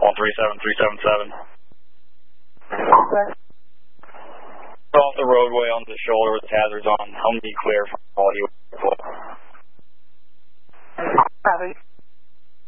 137-377. Okay. Off the roadway onto the shoulder with hazards on. Helm be clear from all you. Copy.